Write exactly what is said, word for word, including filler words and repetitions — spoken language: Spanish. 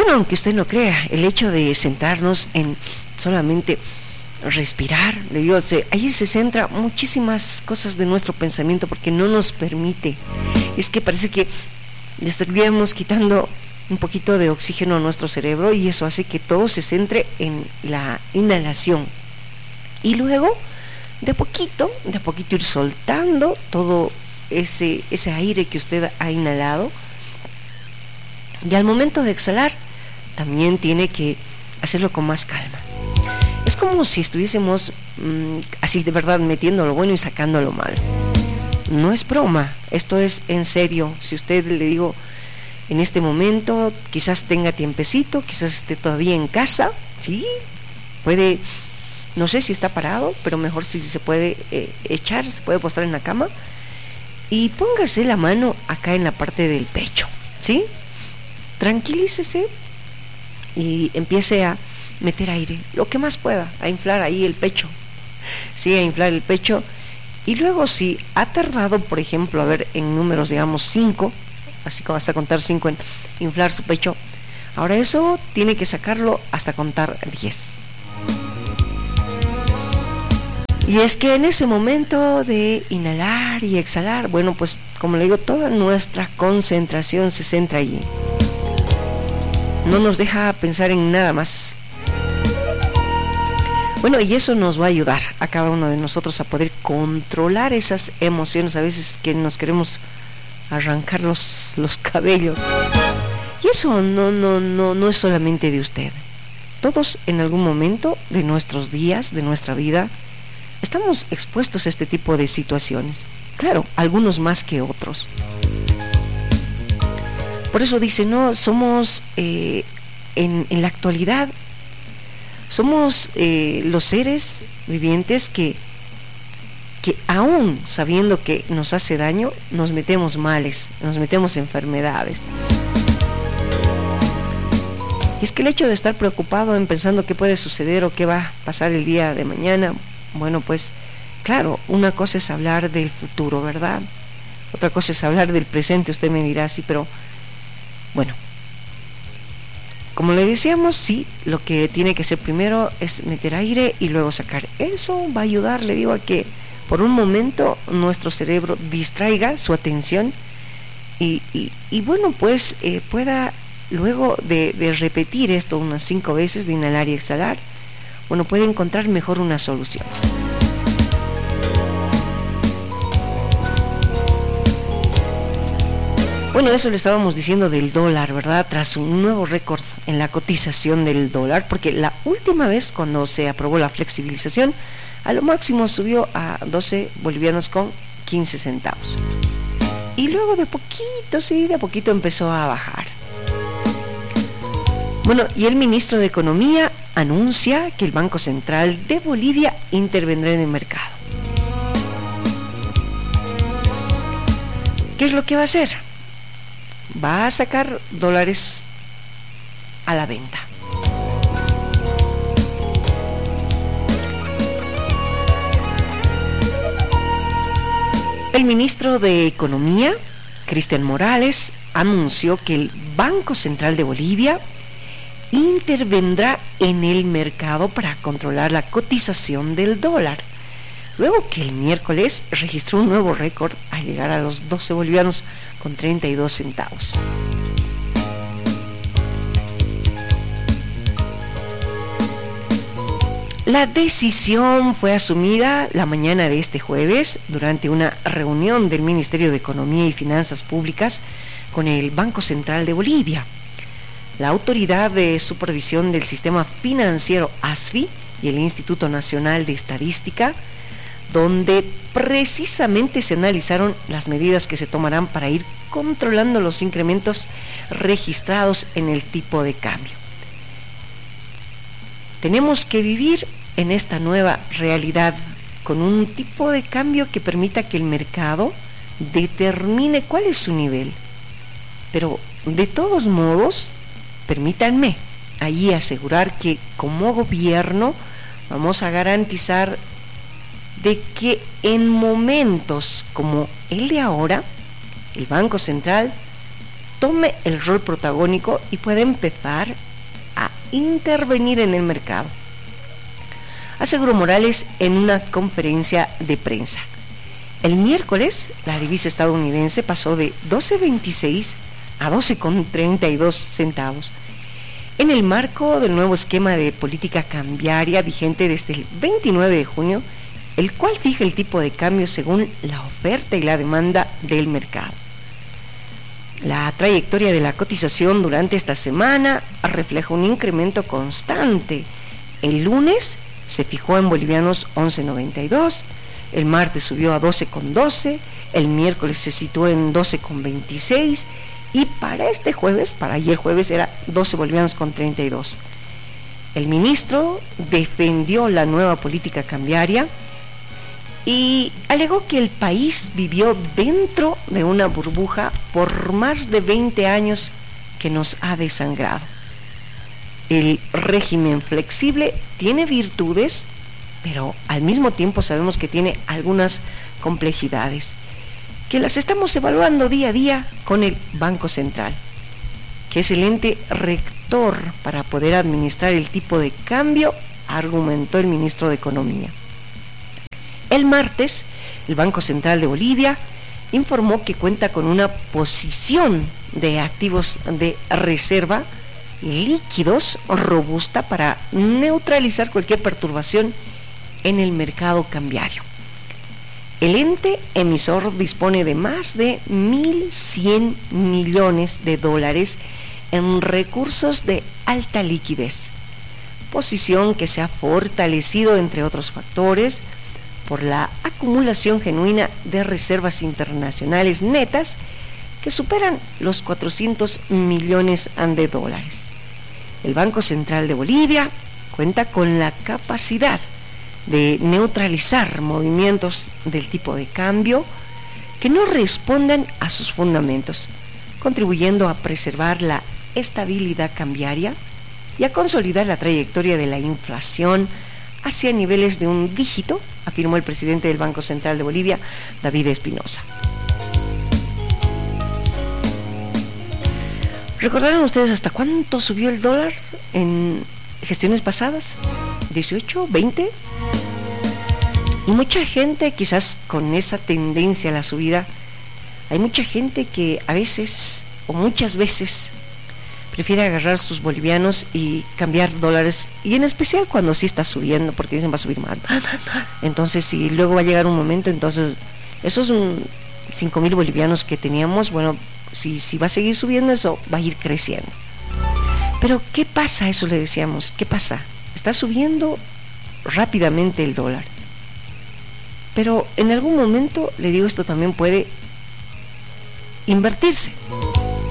bueno, aunque usted no crea, el hecho de centrarnos en solamente respirar, le digo, se, ahí se centra muchísimas cosas de nuestro pensamiento, porque no nos permite. Es que parece que le estaríamos quitando un poquito de oxígeno a nuestro cerebro, y eso hace que todo se centre en la inhalación, y luego de a poquito, de a poquito ir soltando todo ese, ese aire que usted ha inhalado, y al momento de exhalar también tiene que hacerlo con más calma. Es como si estuviésemos mmm, así de verdad metiendo lo bueno y sacando lo malo. No es broma, esto es en serio. Si usted, le digo, en este momento quizás tenga tiempecito, quizás esté todavía en casa, sí, puede, no sé si está parado, pero mejor si se puede eh, echar, se puede postar en la cama, y póngase la mano acá en la parte del pecho, ¿sí? Tranquilícese y empiece a meter aire, lo que más pueda, a inflar ahí el pecho, sí, a inflar el pecho. Y luego, si ha tardado, por ejemplo, a ver, en números, digamos, cinco, así como hasta contar cinco en inflar su pecho, ahora eso tiene que sacarlo hasta contar diez. Y es que en ese momento de inhalar y exhalar, bueno, pues como le digo, toda nuestra concentración se centra allí. No nos deja pensar en nada más. Bueno, y eso nos va a ayudar a cada uno de nosotros a poder controlar esas emociones, a veces que nos queremos arrancar los, los cabellos. Y eso no, no, no, no es solamente de usted. Todos en algún momento de nuestros días, de nuestra vida, estamos expuestos a este tipo de situaciones. Claro, algunos más que otros. Por eso dice, no, somos eh, en, en la actualidad, somos eh, los seres vivientes que, que aún sabiendo que nos hace daño, nos metemos males, nos metemos enfermedades. Y es que el hecho de estar preocupado en pensando qué puede suceder o qué va a pasar el día de mañana, bueno, pues claro, una cosa es hablar del futuro, ¿verdad? Otra cosa es hablar del presente. Usted me dirá, sí, pero bueno, como le decíamos, sí, lo que tiene que hacer primero es meter aire y luego sacar. Eso va a ayudar, le digo, a que por un momento nuestro cerebro distraiga su atención y, y, y bueno, pues eh, pueda, luego de, de repetir esto unas cinco veces, de inhalar y exhalar, bueno, puede encontrar mejor una solución. Bueno, eso le estábamos diciendo del dólar, ¿verdad? Tras un nuevo récord en la cotización del dólar, porque la última vez cuando se aprobó la flexibilización, a lo máximo subió a doce bolivianos con quince centavos. Y luego de poquito, sí, de a poquito empezó a bajar. Bueno, y el ministro de Economía anuncia que el Banco Central de Bolivia intervendrá en el mercado. ¿Qué es lo que va a hacer? Va a sacar dólares a la venta. El ministro de Economía, Cristian Morales, anunció que el Banco Central de Bolivia intervendrá en el mercado para controlar la cotización del dólar, luego que el miércoles registró un nuevo récord al llegar a los doce bolivianos con treinta y dos centavos. La decisión fue asumida la mañana de este jueves durante una reunión del Ministerio de Economía y Finanzas Públicas con el Banco Central de Bolivia. La Autoridad de Supervisión del Sistema Financiero, A S F I, y el Instituto Nacional de Estadística, donde precisamente se analizaron las medidas que se tomarán para ir controlando los incrementos registrados en el tipo de cambio. Tenemos que vivir en esta nueva realidad con un tipo de cambio que permita que el mercado determine cuál es su nivel. Pero de todos modos, permítanme allí asegurar que como gobierno vamos a garantizar de que en momentos como el de ahora, el Banco Central tome el rol protagónico y pueda empezar a intervenir en el mercado, aseguró Morales en una conferencia de prensa. El miércoles, la divisa estadounidense pasó de doce coma veintiséis a doce coma treinta y dos centavos, en el marco del nuevo esquema de política cambiaria vigente desde el veintinueve de junio, el cual fija el tipo de cambio según la oferta y la demanda del mercado. La trayectoria de la cotización durante esta semana refleja un incremento constante. El lunes se fijó en bolivianos once coma noventa y dos, el martes subió a doce coma doce, el miércoles se situó en doce coma veintiséis y para este jueves, para ayer jueves, era doce bolivianos con treinta y dos. El ministro defendió la nueva política cambiaria y alegó que el país vivió dentro de una burbuja por más de veinte años que nos ha desangrado. El régimen flexible tiene virtudes, pero al mismo tiempo sabemos que tiene algunas complejidades, que las estamos evaluando día a día con el Banco Central, que es el ente rector para poder administrar el tipo de cambio, argumentó el ministro de Economía. El martes, el Banco Central de Bolivia informó que cuenta con una posición de activos de reserva líquidos robusta para neutralizar cualquier perturbación en el mercado cambiario. El ente emisor dispone de más de mil cien millones de dólares en recursos de alta liquidez, posición que se ha fortalecido, entre otros factores, por la acumulación genuina de reservas internacionales netas que superan los cuatrocientos millones de dólares. El Banco Central de Bolivia cuenta con la capacidad de neutralizar movimientos del tipo de cambio que no respondan a sus fundamentos, contribuyendo a preservar la estabilidad cambiaria y a consolidar la trayectoria de la inflación hacia niveles de un dígito, afirmó el presidente del Banco Central de Bolivia, David Espinosa. ¿Recordarán ustedes hasta cuánto subió el dólar en gestiones pasadas? ¿dieciocho? ¿veinte? Y mucha gente, quizás con esa tendencia a la subida, hay mucha gente que a veces, o muchas veces, prefiere agarrar sus bolivianos y cambiar dólares, y en especial cuando sí está subiendo, porque dicen va a subir más. Entonces, si luego va a llegar un momento, entonces, esos cinco mil bolivianos que teníamos, bueno, si, si va a seguir subiendo, eso va a ir creciendo. Pero, ¿qué pasa? Eso le decíamos, ¿qué pasa? Está subiendo rápidamente el dólar. Pero en algún momento, le digo, esto también puede invertirse.